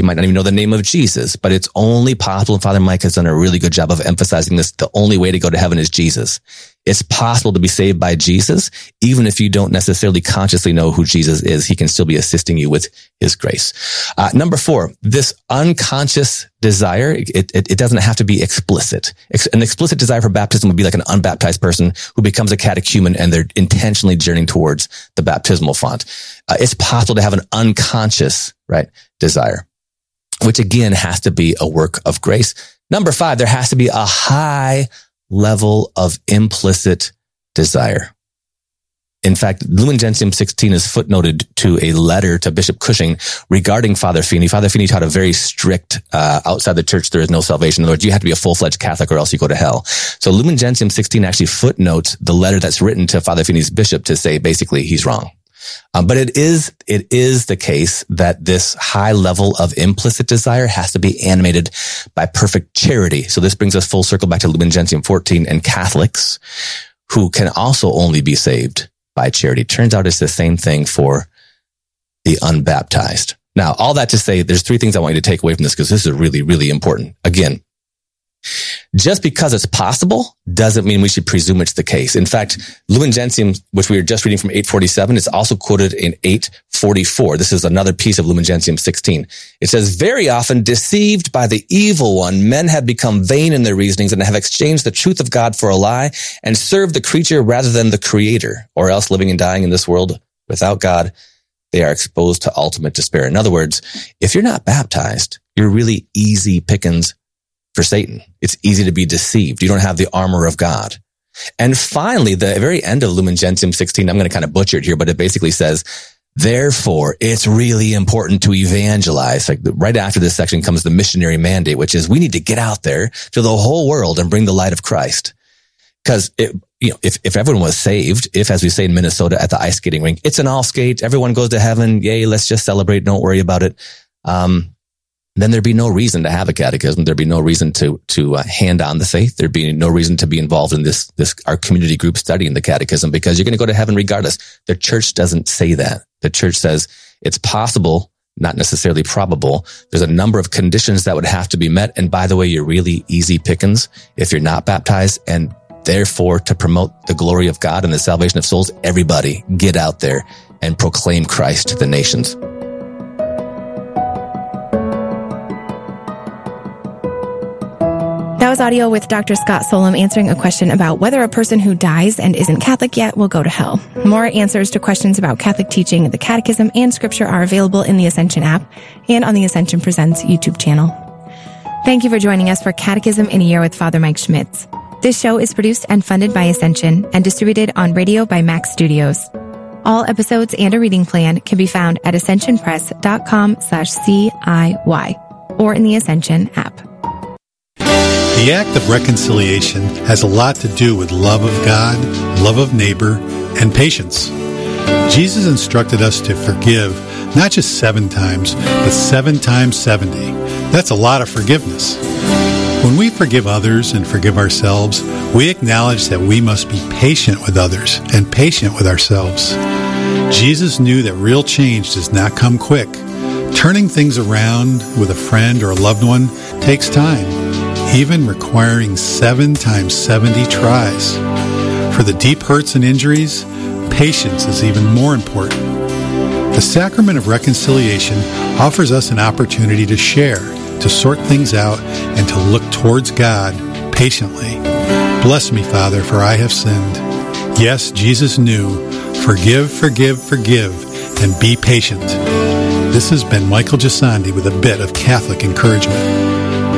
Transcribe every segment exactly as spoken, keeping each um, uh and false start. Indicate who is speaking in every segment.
Speaker 1: You might not even know the name of Jesus, but it's only possible, and Father Mike has done a really good job of emphasizing this, the only way to go to heaven is Jesus. It's possible to be saved by Jesus, even if you don't necessarily consciously know who Jesus is. He can still be assisting you with his grace. Uh, number four, this unconscious desire, it, it, it doesn't have to be explicit. An explicit desire for baptism would be like an unbaptized person who becomes a catechumen and they're intentionally journeying towards the baptismal font. Uh, it's possible to have an unconscious, right, desire, which again has to be a work of grace. Number five, there has to be a high level of implicit desire. In fact, Lumen Gentium sixteen is footnoted to a letter to Bishop Cushing regarding Father Feeney. Father Feeney taught a very strict, uh, outside the church, there is no salvation. In other words, you have to be a full-fledged Catholic or else you go to hell. So Lumen Gentium sixteen actually footnotes the letter that's written to Father Feeney's bishop to say basically he's wrong. Um, but it is, it is the case that this high level of implicit desire has to be animated by perfect charity. So this brings us full circle back to Lumen Gentium fourteen and Catholics who can also only be saved by charity. Turns out it's the same thing for the unbaptized. Now, all that to say, there's three things I want you to take away from this because this is really, really important. Again, just because it's possible doesn't mean we should presume it's the case. In fact, Lumen Gentium, which we were just reading from eight forty-seven, is also quoted in eight forty-four. This is another piece of Lumen Gentium sixteen. It says, very often deceived by the evil one, men have become vain in their reasonings and have exchanged the truth of God for a lie and served the creature rather than the creator, or else living and dying in this world without God, they are exposed to ultimate despair. In other words, if you're not baptized, you're really easy pickings for Satan. It's easy to be deceived. You don't have the armor of God. And finally, the very end of Lumen Gentium sixteen, I'm going to kind of butcher it here, but it basically says, therefore, it's really important to evangelize. Like right after this section comes the missionary mandate, which is we need to get out there to the whole world and bring the light of Christ. Because it, you know, if, if everyone was saved, if, as we say in Minnesota at the ice skating rink, it's an all skate, everyone goes to heaven, yay, let's just celebrate, don't worry about it. Um, then there'd be no reason to have a catechism. There'd be no reason to, to uh, hand on the faith. There'd be no reason to be involved in this, this, our community group studying the catechism because you're going to go to heaven regardless. The church doesn't say that. The church says it's possible, not necessarily probable. There's a number of conditions that would have to be met. And by the way, you're really easy pickings if you're not baptized. And therefore, to promote the glory of God and the salvation of souls, everybody get out there and proclaim Christ to the nations.
Speaker 2: That was audio with Doctor Scott Solem answering a question about whether a person who dies and isn't Catholic yet will go to hell. More answers to questions about Catholic teaching, the Catechism, and Scripture are available in the Ascension app and on the Ascension Presents YouTube channel. Thank you for joining us for Catechism in a Year with Father Mike Schmitz. This show is produced and funded by Ascension and distributed on radio by Max Studios. All episodes and a reading plan can be found at ascensionpress.com slash CIY or in the Ascension app.
Speaker 3: The act of reconciliation has a lot to do with love of God, love of neighbor, and patience. Jesus instructed us to forgive not just seven times, but seven times seventy. That's a lot of forgiveness. When we forgive others and forgive ourselves, we acknowledge that we must be patient with others and patient with ourselves. Jesus knew that real change does not come quick. Turning things around with a friend or a loved one takes time, even requiring seven times seventy tries. For the deep hurts and injuries, patience is even more important. The sacrament of reconciliation offers us an opportunity to share, to sort things out, and to look towards God patiently. Bless me, Father, for I have sinned. Yes, Jesus knew, forgive, forgive, forgive, and be patient. This has been Michael Gisandi with a bit of Catholic encouragement.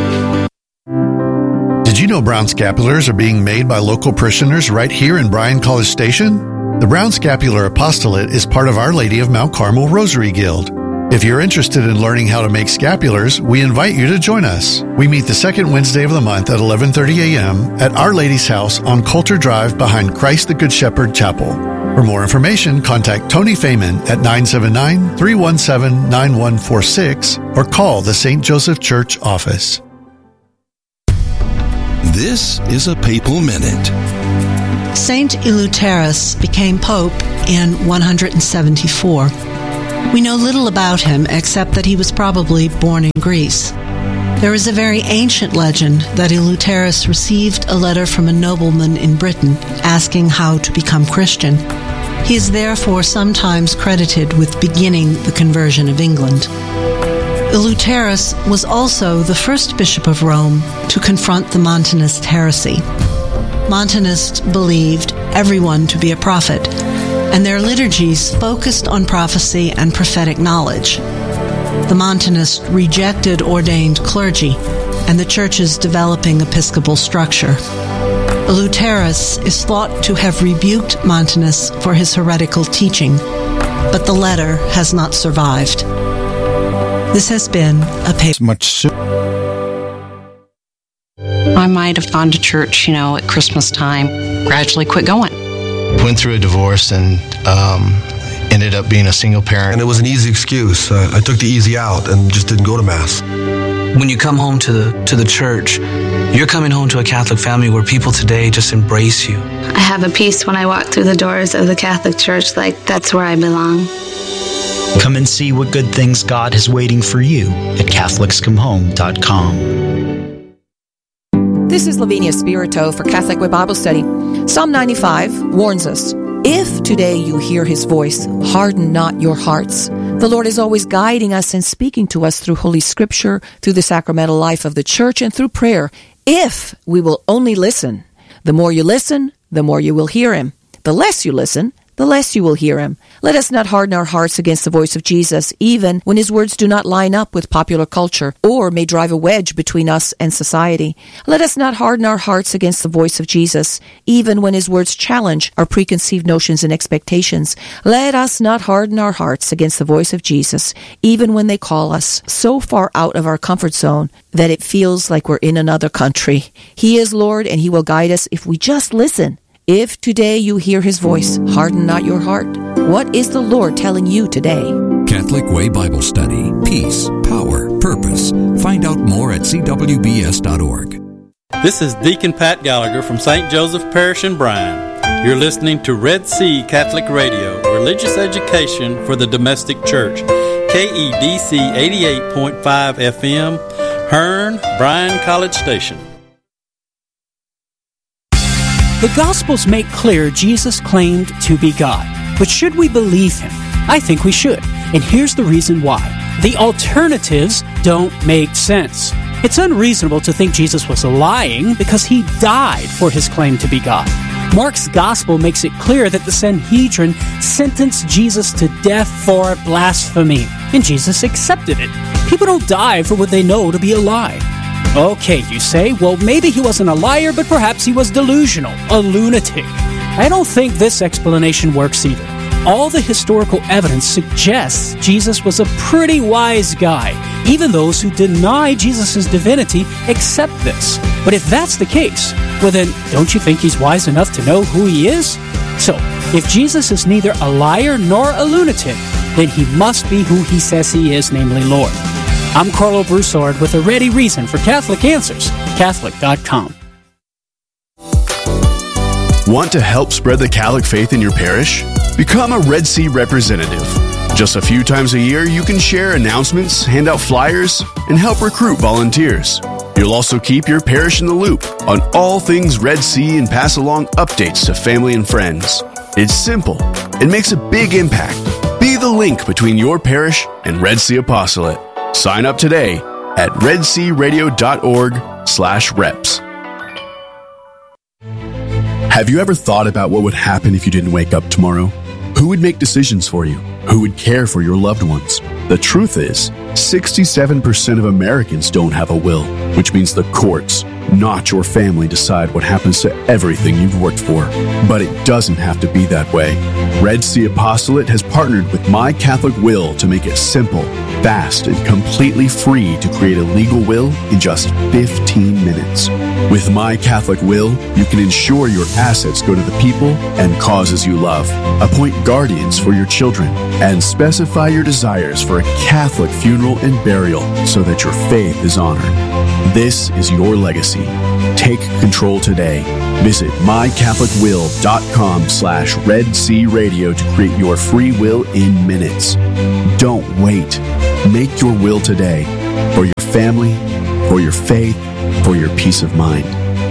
Speaker 4: Did you know brown scapulars are being made by local parishioners right here in Bryan College Station? The Brown Scapular Apostolate is part of Our Lady of Mount Carmel Rosary Guild. If you're interested in learning how to make scapulars, we invite you to join us. We meet the second Wednesday of the month at eleven thirty a.m. at Our Lady's house on Coulter Drive behind Christ the Good Shepherd Chapel. For more information, contact Tony Feynman at nine seven nine, three one seven, nine one four six or call the Saint Joseph Church office.
Speaker 5: This is a Papal Minute.
Speaker 6: Saint Eleuterus became Pope in one hundred seventy-four. We know little about him except that he was probably born in Greece. There is a very ancient legend that Eleuterus received a letter from a nobleman in Britain asking how to become Christian. He is therefore sometimes credited with beginning the conversion of England. Eleuterus was also the first bishop of Rome to confront the Montanist heresy. Montanists believed everyone to be a prophet, and their liturgies focused on prophecy and prophetic knowledge. The Montanists rejected ordained clergy and the church's developing episcopal structure. Eleuterus is thought to have rebuked Montanus for his heretical teaching, but the letter has not survived. This has been a paper.
Speaker 3: Much sooner.
Speaker 7: I might have gone to church, you know, at Christmas time, gradually quit going.
Speaker 8: Went through a divorce and um, ended up being a single parent.
Speaker 9: And it was an easy excuse. Uh, I took the easy out and just didn't go to Mass.
Speaker 10: When you come home to the to the church, you're coming home to a Catholic family where people today just embrace you.
Speaker 11: I have a peace when I walk through the doors of the Catholic Church, like that's where I belong.
Speaker 12: Come and see what good things God is waiting for you at Catholics Come Home dot com.
Speaker 13: This is Lavinia Spirito for Catholic Way Bible Study. Psalm ninety-five warns us, if today you hear his voice, harden not your hearts. The Lord is always guiding us and speaking to us through Holy Scripture, through the sacramental life of the Church, and through prayer, if we will only listen. The more you listen, the more you will hear him. The less you listen, the less you will hear him. Let us not harden our hearts against the voice of Jesus, even when his words do not line up with popular culture or may drive a wedge between us and society. Let us not harden our hearts against the voice of Jesus, even when his words challenge our preconceived notions and expectations. Let us not harden our hearts against the voice of Jesus, even when they call us so far out of our comfort zone that it feels like we're in another country. He is Lord, and he will guide us if we just listen. If today you hear his voice, harden not your heart. What is the Lord telling you today?
Speaker 5: Catholic Way Bible Study. Peace, power, purpose. Find out more at c w b s dot org.
Speaker 14: This is Deacon Pat Gallagher from Saint Joseph Parish in Bryan. You're listening to Red Sea Catholic Radio, religious education for the domestic church. K E D C eighty-eight point five F M, Hearn, Bryan College Station.
Speaker 15: The Gospels make clear Jesus claimed to be God. But should we believe him? I think we should. And here's the reason why. The alternatives don't make sense. It's unreasonable to think Jesus was lying because he died for his claim to be God. Mark's Gospel makes it clear that the Sanhedrin sentenced Jesus to death for blasphemy, and Jesus accepted it. People don't die for what they know to be a lie. Okay, you say, well, maybe he wasn't a liar, but perhaps he was delusional, a lunatic. I don't think this explanation works either. All the historical evidence suggests Jesus was a pretty wise guy. Even those who deny Jesus' divinity accept this. But if that's the case, well then, don't you think he's wise enough to know who he is? So, if Jesus is neither a liar nor a lunatic, then he must be who he says he is, namely Lord. I'm Carlo Broussard with a ready reason for Catholic Answers, Catholic dot com.
Speaker 16: Want to help spread the Catholic faith in your parish? Become a Red Sea representative. Just a few times a year, you can share announcements, hand out flyers, and help recruit volunteers. You'll also keep your parish in the loop on all things Red Sea and pass along updates to family and friends. It's simple and makes a big impact. Be the link between your parish and Red Sea Apostolate. Sign up today at red sea radio dot org slash reps. Have you ever thought about what would happen if you didn't wake up tomorrow? Who would make decisions for you? Who would care for your loved ones? The truth is, sixty-seven percent of Americans don't have a will, which means the courts, not your family, decide what happens to everything you've worked for. But it doesn't have to be that way. Red Sea Apostolate has partnered with My Catholic Will to make it simple, fast, and completely free to create a legal will in just fifteen minutes. With My Catholic Will, you can ensure your assets go to the people and causes you love, appoint guardians for your children, and specify your desires for a Catholic funeral and burial so that your faith is honored. This is your legacy. Take control today. Visit mycatholicwill.com slash Red Sea Radio to create your free will in minutes. Don't wait. Make your will today for your family, for your faith, for your peace of mind.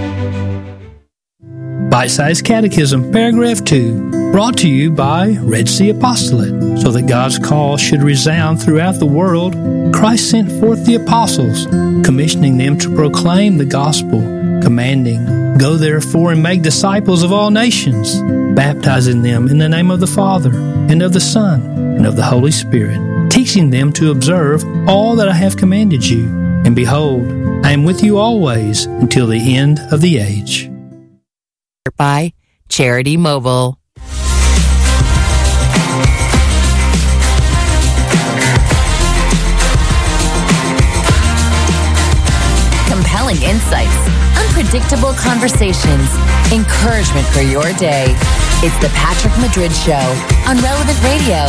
Speaker 17: Bite-Sized Catechism, Paragraph two, brought to you by Red Sea Apostolate. So that God's call should resound throughout the world, Christ sent forth the apostles, commissioning them to proclaim the gospel, commanding, "Go therefore and make disciples of all nations, baptizing them in the name of the Father, and of the Son, and of the Holy Spirit, teaching them to observe all that I have commanded you. And behold, I am with you always until the end of the age."
Speaker 18: By Charity Mobile. Compelling insights, unpredictable conversations, encouragement for your day. It's the Patrick Madrid Show on Relevant Radio.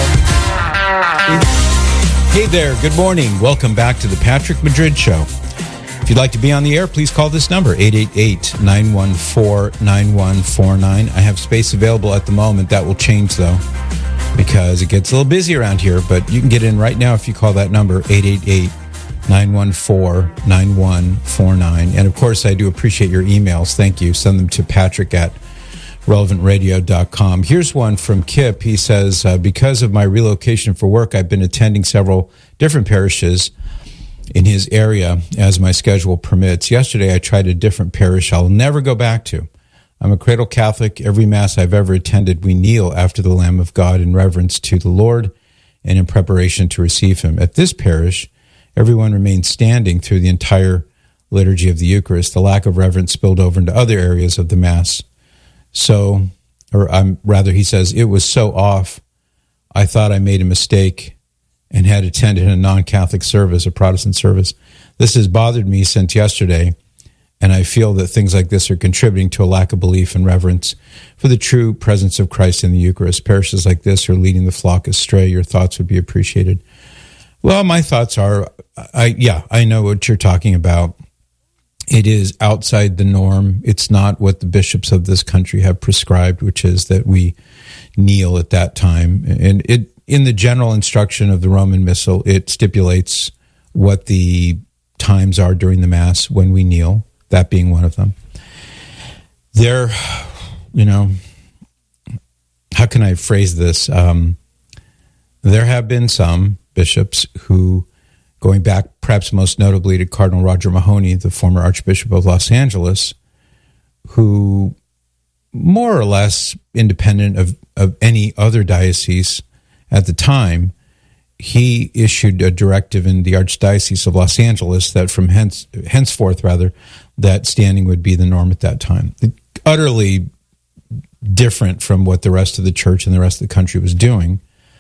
Speaker 19: Hey there, good morning. Welcome back to the Patrick Madrid Show. If you'd like to be on the air, please call this number, eight eight eight, nine one four, nine one four nine. I have space available at the moment. That will change, though, because it gets a little busy around here. But you can get in right now if you call that number, eight eight eight, nine one four, nine one four nine. And, of course, I do appreciate your emails. Thank you. Send them to patrick at relevant radio dot com. Here's one from Kip. He says, uh, because of my relocation for work, I've been attending several different parishes in his area as my schedule permits. Yesterday, I tried a different parish I'll never go back to. I'm a cradle Catholic. Every Mass I've ever attended, we kneel after the Lamb of God in reverence to the Lord and in preparation to receive him. At this parish, everyone remains standing through the entire liturgy of the Eucharist. The lack of reverence spilled over into other areas of the Mass. So, or um, rather, he says, it was so off, I thought I made a mistake and had attended a non-Catholic service, a Protestant service. This has bothered me since yesterday, and I feel that things like this are contributing to a lack of belief and reverence for the true presence of Christ in the Eucharist. Parishes like this are leading the flock astray. Your thoughts would be appreciated. Well, my thoughts are, I yeah, I know what you're talking about. It is outside the norm. It's not what the bishops of this country have prescribed, which is that we kneel at that time. And it, in the general instruction of the Roman Missal, it stipulates what the times are during the Mass when we kneel, that being one of them. There, you know, how can I phrase this? Um, there have been some bishops who, going back perhaps most notably to Cardinal Roger Mahony, the former Archbishop of Los Angeles, who more or less independent of, of any other diocese at the time, he issued a directive in the Archdiocese of Los Angeles that from hence, henceforth, rather, that standing would be the norm at that time. Utterly different from what the rest of the church and the rest of the country was doing.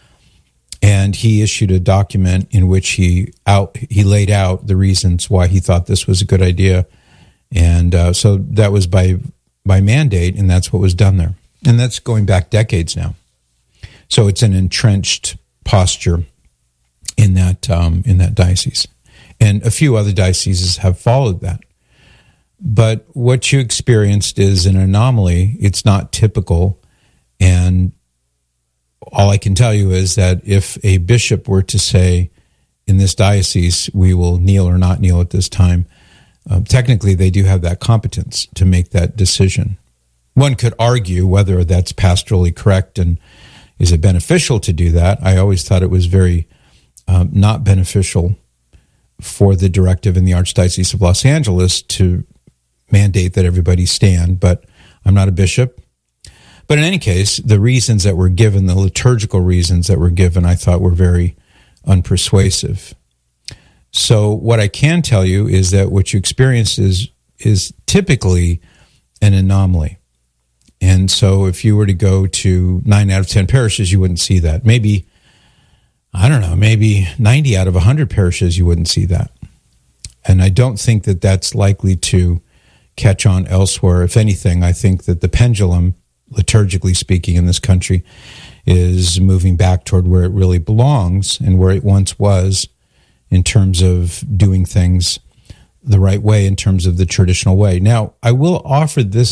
Speaker 19: And he issued a document in which he out he laid out the reasons why he thought this was a good idea. And uh, so that was by by mandate, and that's what was done there. And that's going back decades now. So it's an entrenched posture in that um, in that diocese. And a few other dioceses have followed that. But what you experienced is an anomaly. It's not typical. And all I can tell you is that if a bishop were to say, in this diocese, we will kneel or not kneel at this time, uh, technically they do have that competence to make that decision. One could argue whether that's pastorally correct and is it beneficial to do that. I always thought it was very um, not beneficial for the directive in the Archdiocese of Los Angeles to mandate that everybody stand, but I'm not a bishop. But in any case, the reasons that were given, the liturgical reasons that were given, I thought were very unpersuasive. So what I can tell you is that what you experienced is, is typically an anomaly. And so if you were to go to nine out of ten parishes, you wouldn't see that. Maybe, I don't know, maybe ninety out of one hundred parishes, you wouldn't see that. And I don't think that that's likely to catch on elsewhere. If anything, I think that the pendulum, liturgically speaking, in this country is moving back toward where it really belongs and where it once was in terms of doing things the right way, in terms of the traditional way. Now, I will offer this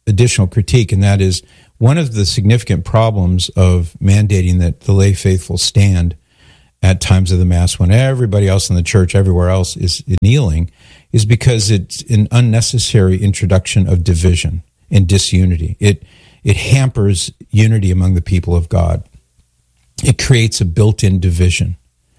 Speaker 19: additional critique, and that is one of the significant problems of mandating that the lay faithful stand at times of the Mass when everybody else in the church, everywhere else, is kneeling, is because it's an unnecessary introduction of division and disunity. It it hampers unity among the people of God. It creates a built-in division.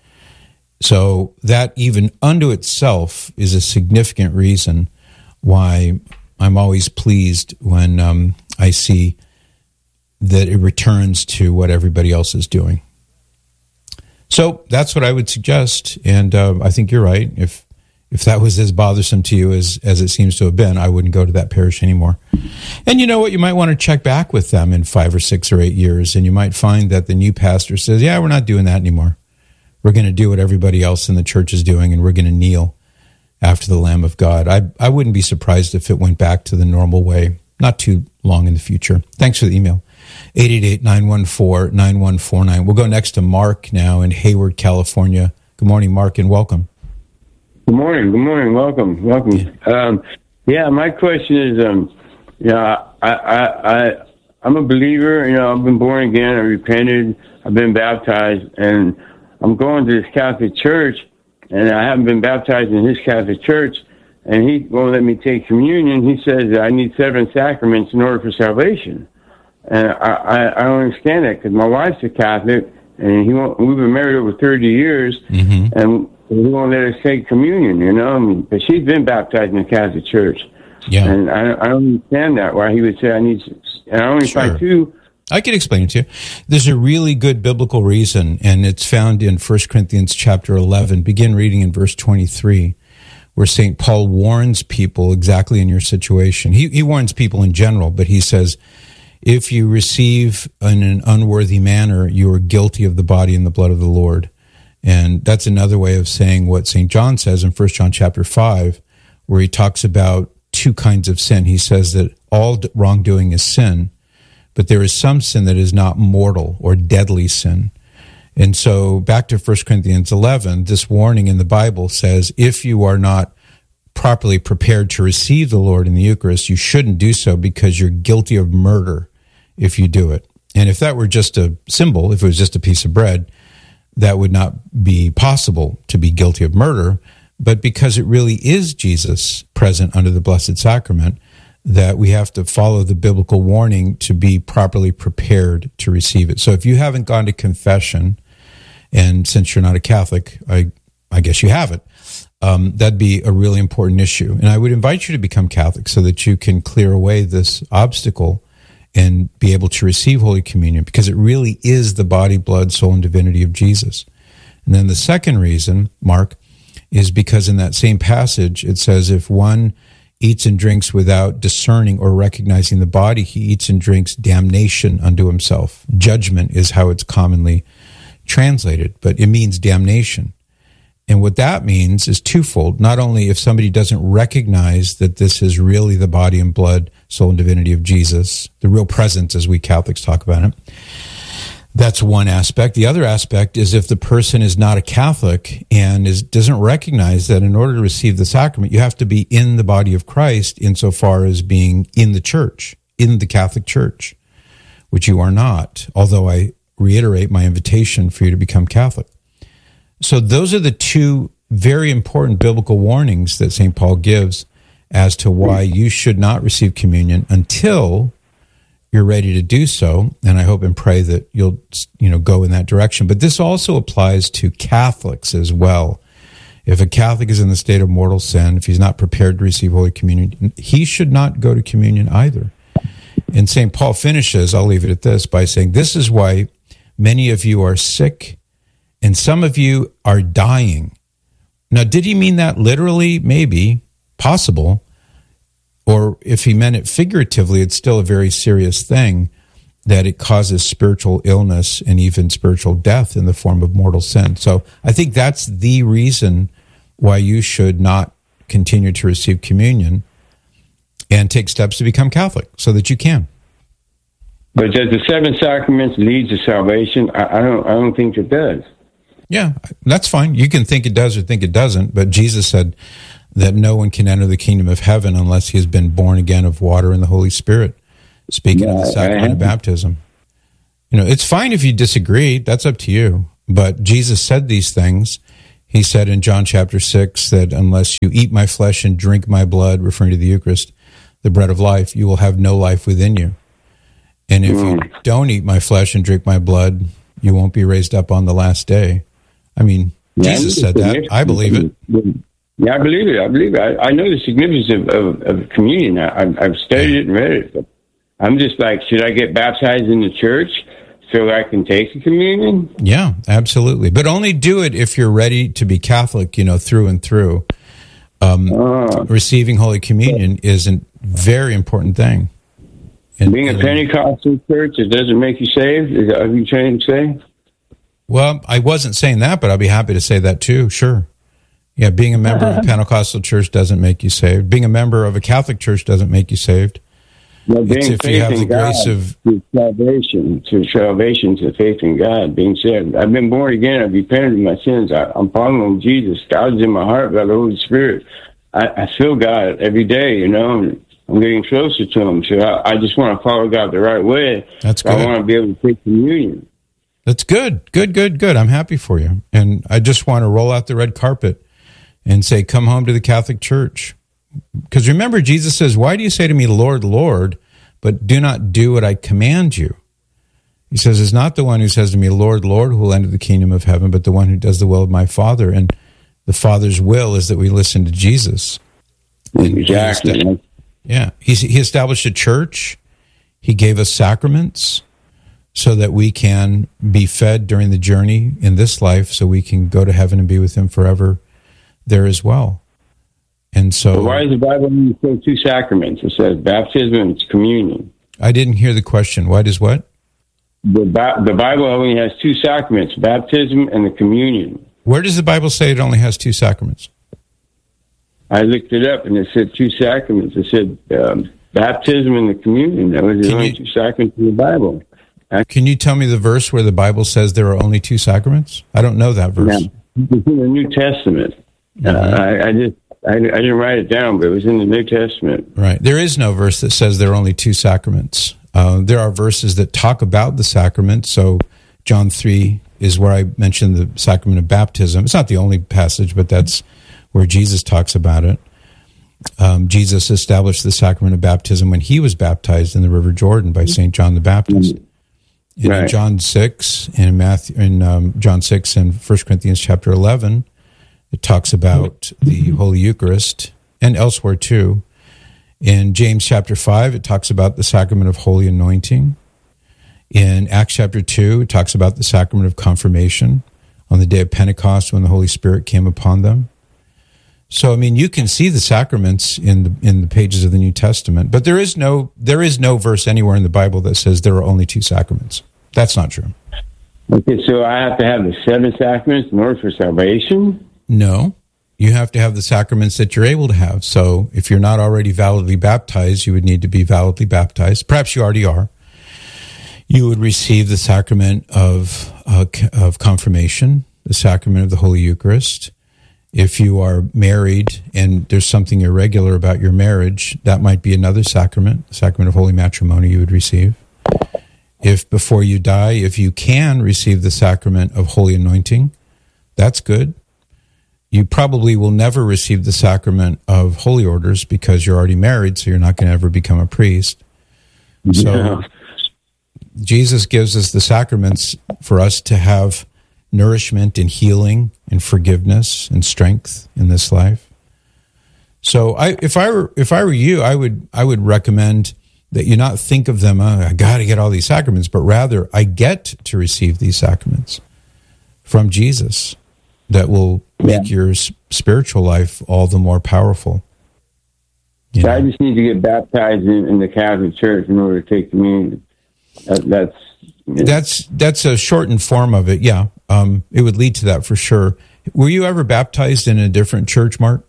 Speaker 19: So that even unto itself is a significant reason why I'm always pleased when um, I see that it returns to what everybody else is doing. So that's what I would suggest, and uh, I think you're right. If if that was as bothersome to you as, as it seems to have been, I wouldn't go to that parish anymore. And you know what? You might want to check back with them in five or six or eight years, and you might find that the new pastor says, yeah, we're not doing that anymore. We're going to do what everybody else in the church is doing, and we're going to kneel after the Lamb of God. I I wouldn't be surprised if it went back to the normal way, not too long in the future. Thanks for the email. eight eight eight, nine one four, nine one four nine. We'll go next to Mark now in Hayward, California. Good morning, Mark, and welcome.
Speaker 20: Good morning. Good morning. Welcome. Welcome. Um, yeah, my question is, um, yeah, I, I, I, I'm a believer. You know, I've been born again. I repented. I've been baptized, and I'm going to this Catholic church, and I haven't been baptized in his Catholic church, and he won't let me take communion. He says that I need seven sacraments in order for salvation. And I, I, I don't understand that because my wife's a Catholic, and he won't, we've been married over thirty years, mm-hmm. and he won't let us take communion, you know. I mean, but she's been baptized in the Catholic Church. Yeah. And I, I don't understand that, why he would say I need, and I only
Speaker 19: sure.
Speaker 20: find two.
Speaker 19: I can explain it to you. There's a really good biblical reason, and it's found in First Corinthians chapter eleven. Begin reading in verse twenty-three, where Saint Paul warns people exactly in your situation. He, he warns people in general, but he says, if you receive in an unworthy manner, you are guilty of the body and the blood of the Lord. And that's another way of saying what Saint John says in First John chapter five, where he talks about two kinds of sin. He says that all wrongdoing is sin, but there is some sin that is not mortal or deadly sin. And so back to First Corinthians eleven, this warning in the Bible says, if you are not properly prepared to receive the Lord in the Eucharist, you shouldn't do so because you're guilty of murder if you do it. And if that were just a symbol, if it was just a piece of bread, that would not be possible to be guilty of murder. But because it really is Jesus present under the Blessed Sacrament, that we have to follow the biblical warning to be properly prepared to receive it. So if you haven't gone to confession, and since you're not a Catholic, I, I guess you haven't, um, that'd be a really important issue. And I would invite you to become Catholic so that you can clear away this obstacle and be able to receive Holy Communion, because it really is the body, blood, soul, and divinity of Jesus. And then the second reason, Mark, is because in that same passage, it says, if one eats and drinks without discerning or recognizing the body, he eats and drinks damnation unto himself. Judgment is how it's commonly translated, but it means damnation. And what that means is twofold. Not only if somebody doesn't recognize that this is really the body and blood, soul, and divinity of Jesus, the real presence as we Catholics talk about it, that's one aspect. The other aspect is if the person is not a Catholic and is doesn't recognize that in order to receive the sacrament, you have to be in the body of Christ insofar as being in the church, in the Catholic Church, which you are not, although I reiterate my invitation for you to become Catholic. So those are the two very important biblical warnings that Saint Paul gives as to why you should not receive communion until you're ready to do so. And I hope and pray that you'll, you know, go in that direction. But this also applies to Catholics as well. If a Catholic is in the state of mortal sin, if he's not prepared to receive Holy Communion, he should not go to communion either. And Saint Paul finishes, I'll leave it at this, by saying, this is why many of you are sick and some of you are dying. Now, did he mean that literally? Maybe, possible. Or if he meant it figuratively, it's still a very serious thing that it causes spiritual illness and even spiritual death in the form of mortal sin. So I think that's the reason why you should not continue to receive communion and take steps to become Catholic so that you can.
Speaker 20: But does the seven sacraments lead to salvation? I, I don't. I don't think it does.
Speaker 19: Yeah, that's fine. You can think it does or think it doesn't, but Jesus said that no one can enter the kingdom of heaven unless he has been born again of water and the Holy Spirit. speaking yeah, of the sacrament of baptism. You know, it's fine if you disagree. That's up to you. But Jesus said these things. He said in John chapter six that unless you eat my flesh and drink my blood, referring to the Eucharist, the bread of life, you will have no life within you. And if mm. you don't eat my flesh and drink my blood, you won't be raised up on the last day. I mean, yeah, Jesus said that. I believe it.
Speaker 20: Yeah, I believe it. I believe it. I, I know the significance of, of, of communion. I, I've studied it and read it. But I'm just like, should I get baptized in the church so I can take the communion?
Speaker 19: Yeah, absolutely. But only do it if you're ready to be Catholic, you know, through and through. Um, uh, receiving Holy Communion is a very important thing.
Speaker 20: And, being a Pentecostal church, it doesn't make you saved? Is that what you're trying to say?
Speaker 19: Well, I wasn't saying that, but I'll be happy to say that too, sure. Yeah, being a member of a Pentecostal church doesn't make you saved. Being a member of a Catholic church doesn't make you saved.
Speaker 20: Well, being it's if you have the God, grace of to salvation, to salvation, to faith in God, being saved. I've been born again. I've repented of my sins. I, I'm following Jesus. God's in my heart by the Holy Spirit. I, I feel God every day, you know, and I'm getting closer to Him. So I, I just want to follow God the right way.
Speaker 19: That's good.
Speaker 20: I want to be able to take communion.
Speaker 19: That's good. Good, good, good. I'm happy for you. And I just want to roll out the red carpet and say, come home to the Catholic Church. Because remember, Jesus says, why do you say to me, Lord, Lord, but do not do what I command you? He says, it's not the one who says to me, Lord, Lord, who will enter the kingdom of heaven, but the one who does the will of my Father. And the Father's will is that we listen to Jesus.
Speaker 20: Exactly.
Speaker 19: He yeah. He, he established a church. He gave us sacraments so that we can be fed during the journey in this life, so we can go to heaven and be with Him forever there as well. And so,
Speaker 20: but why does the Bible only say two sacraments? It says baptism and it's communion.
Speaker 19: I didn't hear the question. Why does what?
Speaker 20: The, the Bible only has two sacraments, baptism and the communion.
Speaker 19: Where does the Bible say it only has two sacraments?
Speaker 20: I looked it up and it said two sacraments. It said um, baptism and the communion. That was the only you, two sacraments in the Bible. I,
Speaker 19: can you tell me the verse where the Bible says there are only two sacraments? I don't know that verse.
Speaker 20: Yeah, it's in the New Testament. Mm-hmm. Uh, I, I just I, I didn't write it down, but it was in the New Testament.
Speaker 19: Right. There is no verse that says there are only two sacraments. Uh, there are verses that talk about the sacrament. So John three is where I mentioned the sacrament of baptism. It's not the only passage, but that's where Jesus talks about it. Um, Jesus established the sacrament of baptism when He was baptized in the River Jordan by Saint John the Baptist. And right. in John six, in Matthew, in um, John six, and First Corinthians chapter eleven, it talks about the Holy Eucharist, and elsewhere too. In James chapter five, it talks about the sacrament of holy anointing. In Acts chapter two, it talks about the sacrament of confirmation on the day of Pentecost when the Holy Spirit came upon them. So, I mean, you can see the sacraments in the in the pages of the New Testament, but there is no there is no verse anywhere in the Bible that says there are only two sacraments. That's not true.
Speaker 20: Okay, so I have to have the seven sacraments in order for salvation?
Speaker 19: No. You have to have the sacraments that you're able to have. So if you're not already validly baptized, you would need to be validly baptized. Perhaps you already are. You would receive the sacrament of uh, of confirmation, the sacrament of the Holy Eucharist. If you are married and there's something irregular about your marriage, that might be another sacrament, the sacrament of holy matrimony you would receive. If before you die, if you can receive the sacrament of holy anointing, that's good. You probably will never receive the sacrament of holy orders because you're already married, so you're not going to ever become a priest. So yeah. Jesus gives us the sacraments for us to have nourishment and healing and forgiveness and strength in this life. So I, if I were if I were you, I would I would recommend that you not think of them, oh, I got to get all these sacraments, but rather I get to receive these sacraments from Jesus that will make yeah. your spiritual life all the more powerful.
Speaker 20: You know? I just need to get baptized in, in the Catholic Church in order to take communion. That, that's you know.
Speaker 19: that's that's a shortened form of it. Yeah, um, it would lead to that for sure. Were you ever baptized in a different church, Mark?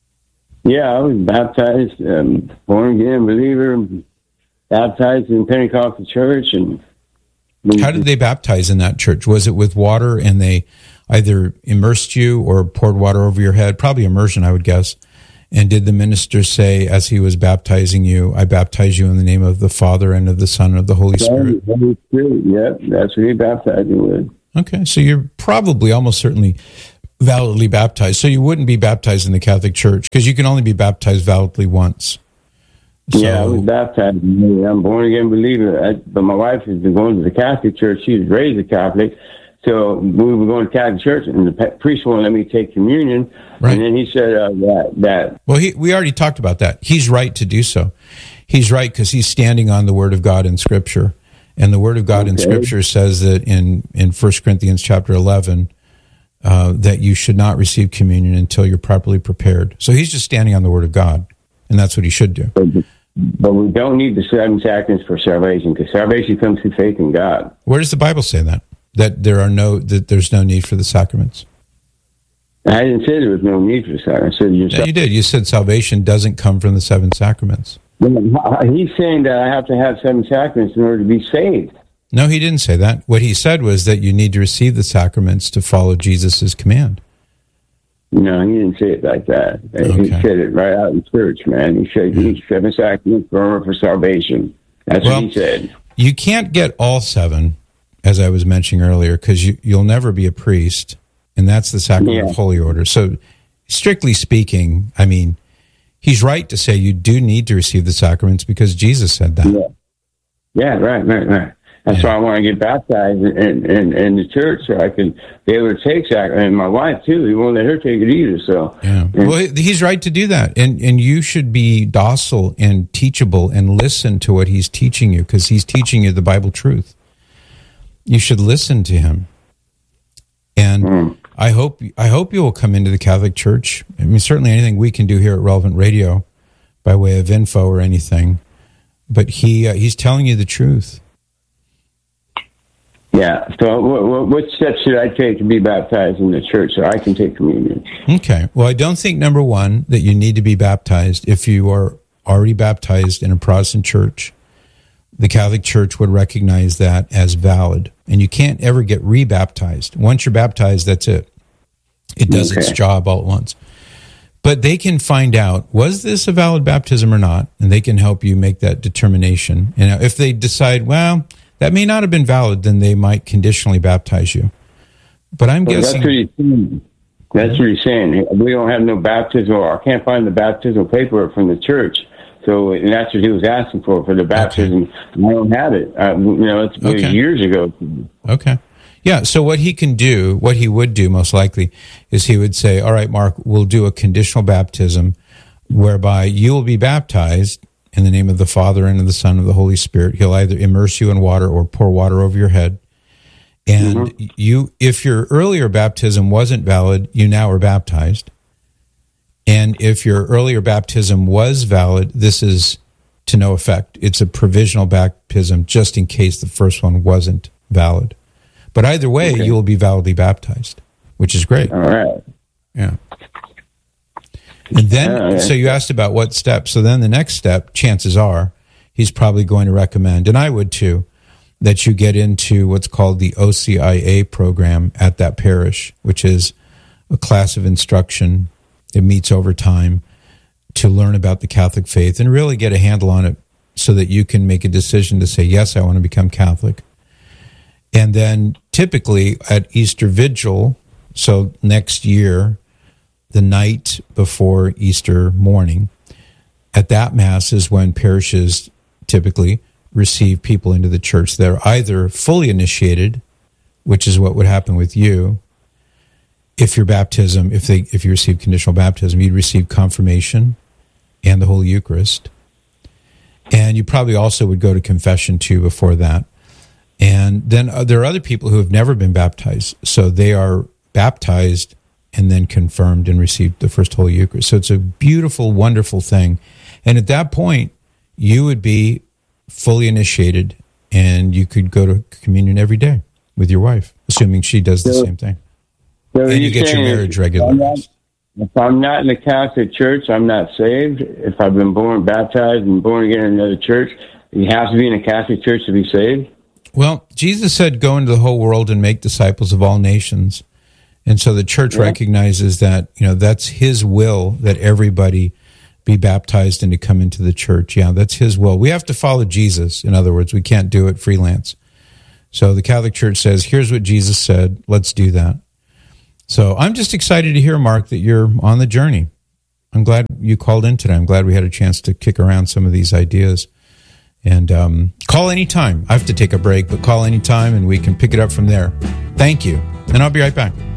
Speaker 20: Yeah, I was baptized, um, born again believer, baptized in Pentecostal church. And
Speaker 19: how did they baptize in that church? Was it with water, and they either immersed you or poured water over your head? Probably immersion, I would guess. And did the minister say, as he was baptizing you, I baptize you in the name of the Father and of the Son and of the Holy Spirit?
Speaker 20: Holy Spirit, yep, that's what he baptized me with.
Speaker 19: Okay, so you're probably almost certainly validly baptized. So you wouldn't be baptized in the Catholic Church because you can only be baptized validly once. So,
Speaker 20: yeah, I was baptized. I'm a born-again believer. I, but my wife has been going to the Catholic Church. She was raised a Catholic. So we were going to Catholic Church, and the priest won't let me take communion. Right. And then he said uh, that, that...
Speaker 19: Well, he, we already talked about that. He's right to do so. He's right because he's standing on the Word of God in Scripture. And the Word of God okay. in Scripture says that in, in First Corinthians chapter eleven, uh, that you should not receive communion until you're properly prepared. So he's just standing on the Word of God, and that's what he should do.
Speaker 20: But, but we don't need the seven sacraments for salvation, because salvation comes through faith in God.
Speaker 19: Where does the Bible say that? That there are no that there's no need for the sacraments?
Speaker 20: I didn't say there was no need for the sacraments. I said you're
Speaker 19: yeah, you did. You said salvation doesn't come from the seven sacraments.
Speaker 20: He's saying that I have to have seven sacraments in order to be saved.
Speaker 19: No, he didn't say that. What he said was that you need to receive the sacraments to follow Jesus' command.
Speaker 20: No, he didn't say it like that. Okay. He said it right out in church, man. He said you need seven sacraments for salvation. That's well, what he said.
Speaker 19: You can't get all seven, as I was mentioning earlier, because you, you'll never be a priest, and that's the sacrament yeah. of holy order. So, strictly speaking, I mean, he's right to say you do need to receive the sacraments because Jesus said that.
Speaker 20: Yeah, yeah right, right, right. That's yeah. why I want to get baptized in, in, in the church so I can be able to take sacrament. And my wife, too, he won't let her take it either. So,
Speaker 19: yeah. And, well, he's right to do that. And, and you should be docile and teachable and listen to what he's teaching you because he's teaching you the Bible truth. You should listen to him. And mm. I hope I hope you will come into the Catholic Church. I mean, certainly anything we can do here at Relevant Radio by way of info or anything. But he uh, he's telling you the truth.
Speaker 20: Yeah. So what, what steps should I take to be baptized in the church so I can take communion?
Speaker 19: Okay. Well, I don't think, number one, that you need to be baptized. If you are already baptized in a Protestant church, the Catholic Church would recognize that as valid. And you can't ever get re-baptized. Once you're baptized, that's it. It does okay. its job all at once. But they can find out, was this a valid baptism or not? And they can help you make that determination. And if they decide, well, that may not have been valid, then they might conditionally baptize you. But I'm well, guessing...
Speaker 20: That's what he's saying. That's what he's saying. We don't have no baptism, or I can't find the baptismal paperwork from the church. So and that's what he was asking for, for the baptism. Okay. I don't have it. Uh, you know, it's okay. years ago.
Speaker 19: Okay. Yeah, so what he can do, what he would do most likely, is he would say, all right, Mark, we'll do a conditional baptism whereby you will be baptized in the name of the Father and of the Son and of the Holy Spirit. He'll either immerse you in water or pour water over your head. And mm-hmm. you, if your earlier baptism wasn't valid, you now are baptized. And if your earlier baptism was valid, this is to no effect. It's a provisional baptism just in case the first one wasn't valid. But either way, okay. you will be validly baptized, which is great.
Speaker 20: All right.
Speaker 19: Yeah. And then, right. so you asked about what step. So then the next step, chances are, he's probably going to recommend, and I would too, that you get into what's called the O C I A program at that parish, which is a class of instruction. It meets over time to learn about the Catholic faith and really get a handle on it so that you can make a decision to say, yes, I want to become Catholic. And then typically at Easter Vigil, so next year, the night before Easter morning, at that Mass is when parishes typically receive people into the church. They're either fully initiated, which is what would happen with you. If your baptism, if they, if you receive conditional baptism, you'd receive confirmation and the Holy Eucharist. And you probably also would go to confession too before that. And then uh, there are other people who have never been baptized. So they are baptized and then confirmed and received the first Holy Eucharist. So it's a beautiful, wonderful thing. And at that point, you would be fully initiated and you could go to communion every day with your wife, assuming she does the so, same thing.
Speaker 20: So
Speaker 19: and you get your marriage regularized.
Speaker 20: If I'm not in the Catholic Church, I'm not saved. If I've been born, baptized, and born again in another church, you have to be in a Catholic Church to be saved?
Speaker 19: Well, Jesus said, go into the whole world and make disciples of all nations. And so the church yeah. recognizes that, you know, that's his will that everybody be baptized and to come into the church. Yeah, that's his will. We have to follow Jesus. In other words, we can't do it freelance. So the Catholic Church says, here's what Jesus said. Let's do that. So I'm just excited to hear, Mark, that you're on the journey. I'm glad you called in today. I'm glad we had a chance to kick around some of these ideas. And um, call anytime. I have to take a break, but call anytime and we can pick it up from there. Thank you. And I'll be right back.